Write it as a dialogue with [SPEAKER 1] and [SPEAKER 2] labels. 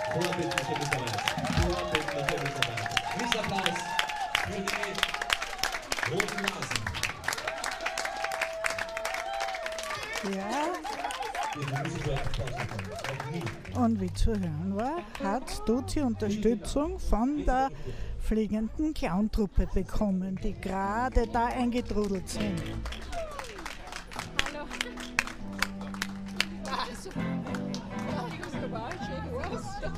[SPEAKER 1] Vorbildliche Mitarbeiter. Vorbildliche Mitarbeiter. Riesenapplaus für die Roten Nasen.
[SPEAKER 2] Ja. Und wie zu hören war, hat Duzi Unterstützung von der fliegenden Clowntruppe bekommen, die gerade da eingetrudelt sind.
[SPEAKER 3] Hallo. Also, ja, das war schön.